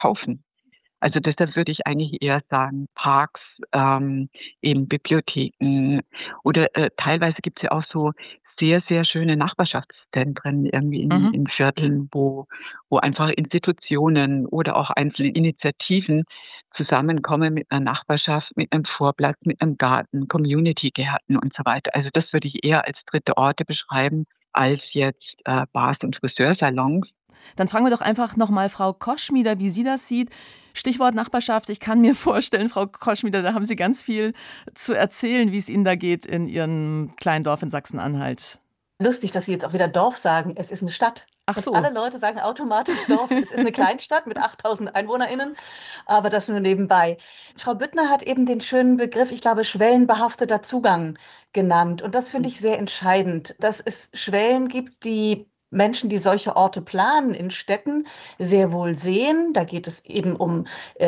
kaufen. Also deshalb würde ich eigentlich eher sagen, Parks, eben Bibliotheken oder, teilweise gibt's ja auch so sehr, sehr schöne Nachbarschaftszentren irgendwie Mhm. in Vierteln, wo einfach Institutionen oder auch einzelne Initiativen zusammenkommen mit einer Nachbarschaft, mit einem Vorplatz, mit einem Garten, Community-Gärten und so weiter. Also das würde ich eher als dritte Orte beschreiben als jetzt, Bars und Friseursalons. Dann fragen wir doch einfach noch mal Frau Koschmieder, wie sie das sieht. Stichwort Nachbarschaft. Ich kann mir vorstellen, Frau Koschmieder, da haben Sie ganz viel zu erzählen, wie es Ihnen da geht in Ihrem kleinen Dorf in Sachsen-Anhalt. Lustig, dass Sie jetzt auch wieder Dorf sagen. Es ist eine Stadt. Ach Und so. alle Leute sagen automatisch Dorf. Es ist eine Kleinstadt mit 8000 EinwohnerInnen, aber das nur nebenbei. Frau Büttner hat eben den schönen Begriff, ich glaube, schwellenbehafteter Zugang genannt. Und das finde ich sehr entscheidend, dass es Schwellen gibt, die Menschen, die solche Orte planen in Städten, sehr wohl sehen. Da geht es eben um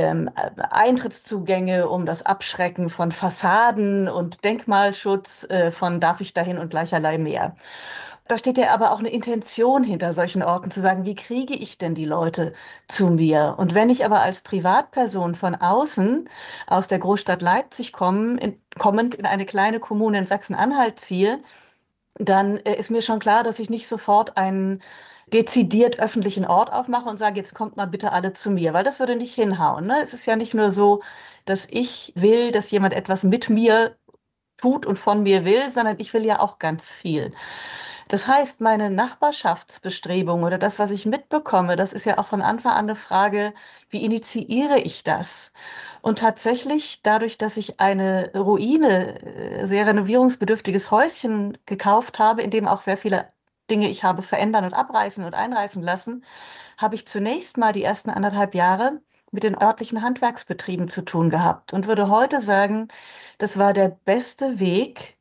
Eintrittszugänge, um das Abschrecken von Fassaden und Denkmalschutz, von darf ich dahin und gleicherlei mehr. Da steht ja aber auch eine Intention hinter solchen Orten, zu sagen, wie kriege ich denn die Leute zu mir? Und wenn ich aber als Privatperson von außen aus der Großstadt Leipzig kommend in eine kleine Kommune in Sachsen-Anhalt ziehe, dann ist mir schon klar, dass ich nicht sofort einen dezidiert öffentlichen Ort aufmache und sage, jetzt kommt mal bitte alle zu mir, weil das würde nicht hinhauen. Ne? Es ist ja nicht nur so, dass ich will, dass jemand etwas mit mir tut und von mir will, sondern ich will ja auch ganz viel. Das heißt, meine Nachbarschaftsbestrebungen oder das, was ich mitbekomme, das ist ja auch von Anfang an eine Frage, wie initiiere ich das? Und tatsächlich, dadurch, dass ich eine Ruine, sehr renovierungsbedürftiges Häuschen gekauft habe, in dem auch sehr viele Dinge ich habe verändern und abreißen und einreißen lassen, habe ich zunächst mal die ersten 1,5 Jahre mit den örtlichen Handwerksbetrieben zu tun gehabt und würde heute sagen, das war der beste Weg,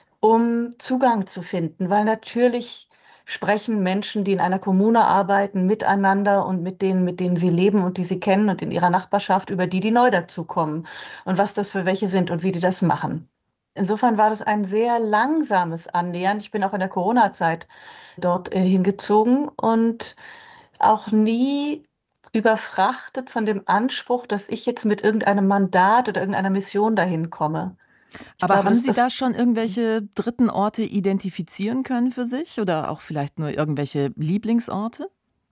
um Zugang zu finden, weil natürlich sprechen Menschen, die in einer Kommune arbeiten, miteinander und mit denen sie leben und die sie kennen und in ihrer Nachbarschaft über die, die neu dazukommen und was das für welche sind und wie die das machen. Insofern war das ein sehr langsames Annähern. Ich bin auch in der Corona-Zeit dort hingezogen und auch nie überfrachtet von dem Anspruch, dass ich jetzt mit irgendeinem Mandat oder irgendeiner Mission dahin komme. Ich Aber glaube, haben dass Sie das da schon irgendwelche dritten Orte identifizieren können für sich oder auch vielleicht nur irgendwelche Lieblingsorte?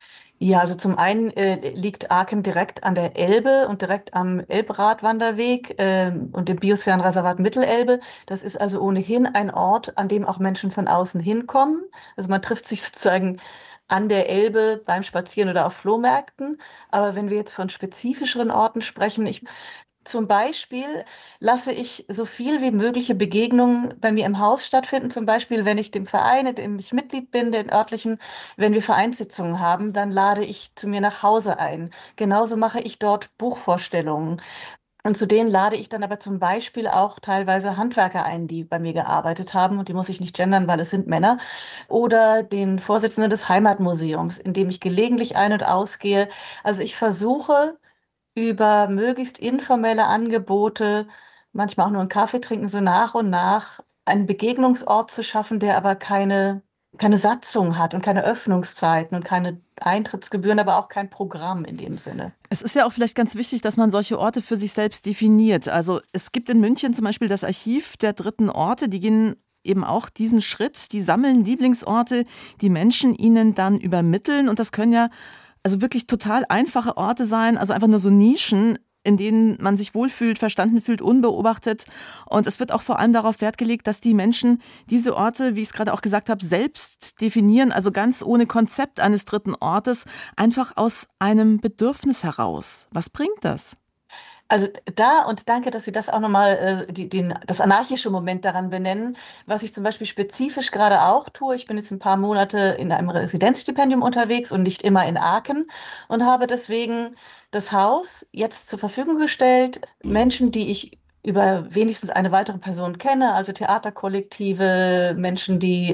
Ja, also zum einen liegt Aachen direkt an der Elbe und direkt am Elbradwanderweg und dem Biosphärenreservat Mittelelbe. Das ist also ohnehin ein Ort, an dem auch Menschen von außen hinkommen. Also man trifft sich sozusagen an der Elbe beim Spazieren oder auf Flohmärkten. Aber wenn wir jetzt von spezifischeren Orten sprechen, zum Beispiel lasse ich so viel wie mögliche Begegnungen bei mir im Haus stattfinden. Zum Beispiel, wenn ich dem Verein, in dem ich Mitglied bin, den örtlichen, wenn wir Vereinssitzungen haben, dann lade ich zu mir nach Hause ein. Genauso mache ich dort Buchvorstellungen. Und zu denen lade ich dann aber zum Beispiel auch teilweise Handwerker ein, die bei mir gearbeitet haben. Und die muss ich nicht gendern, weil es sind Männer. Oder den Vorsitzenden des Heimatmuseums, in dem ich gelegentlich ein- und ausgehe. Also ich versuche, über möglichst informelle Angebote, manchmal auch nur einen Kaffee trinken, so nach und nach einen Begegnungsort zu schaffen, der aber keine Satzung hat und keine Öffnungszeiten und keine Eintrittsgebühren, aber auch kein Programm in dem Sinne. Es ist ja auch vielleicht ganz wichtig, dass man solche Orte für sich selbst definiert. Also es gibt in München zum Beispiel das Archiv der dritten Orte, die gehen eben auch diesen Schritt, die sammeln Lieblingsorte, die Menschen ihnen dann übermitteln. Und das können ja also wirklich total einfache Orte sein, also einfach nur so Nischen, in denen man sich wohlfühlt, verstanden fühlt, unbeobachtet. Und es wird auch vor allem darauf Wert gelegt, dass die Menschen diese Orte, wie ich es gerade auch gesagt habe, selbst definieren, also ganz ohne Konzept eines dritten Ortes, einfach aus einem Bedürfnis heraus. Was bringt das? Also da, und danke, dass Sie das auch nochmal, das anarchische Moment daran benennen, was ich zum Beispiel spezifisch gerade auch tue. Ich bin jetzt ein paar Monate in einem Residenzstipendium unterwegs und nicht immer in Aachen und habe deswegen das Haus jetzt zur Verfügung gestellt. Menschen, die ich über wenigstens eine weitere Person kenne, also Theaterkollektive, Menschen, die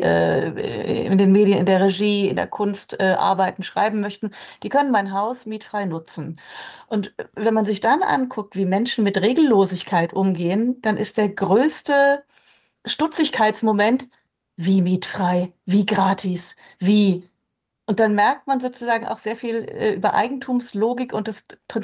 in den Medien, in der Regie, in der Kunst arbeiten, schreiben möchten, die können mein Haus mietfrei nutzen. Und wenn man sich dann anguckt, wie Menschen mit Regellosigkeit umgehen, dann ist der größte Stutzigkeitsmoment, wie mietfrei, wie gratis, wie. Und dann merkt man sozusagen auch sehr viel über Eigentumslogik und das Prinzip